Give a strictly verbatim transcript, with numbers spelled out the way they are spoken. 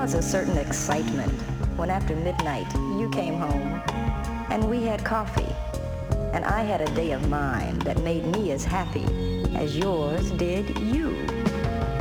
was a certain excitement when after midnight you came home and we had coffee, and I had a day of mine that made me as happy as yours did you.